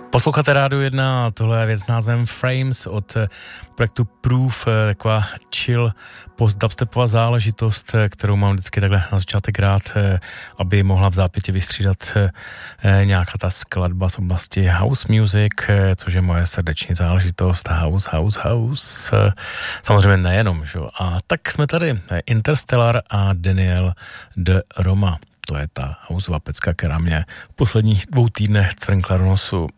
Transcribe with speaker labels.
Speaker 1: Posloucháte Rádio 1, tohle je věc s názvem Frames od projektu Proof, taková chill post-dubstepová záležitost, kterou mám vždycky takhle na začátek rád, aby mohla v zápětí vystřídat nějaká ta skladba z oblasti house music, což je moje srdeční záležitost, house. Samozřejmě nejenom, že? A tak jsme tady Interstellar a Daniel de Roma. To je ta houseová pecka, která mě v posledních 2 týdnech cvrnkla do nosu.